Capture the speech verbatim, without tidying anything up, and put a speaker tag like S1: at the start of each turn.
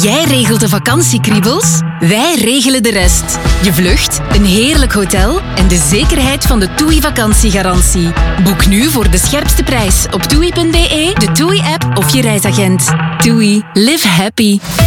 S1: Jij regelt de vakantiekriebels, wij regelen de rest. Je vlucht, een heerlijk hotel en de zekerheid van de TUI vakantiegarantie. Boek nu voor de scherpste prijs op toei punt be, de TUI-app of je reisagent. TUI. Live happy.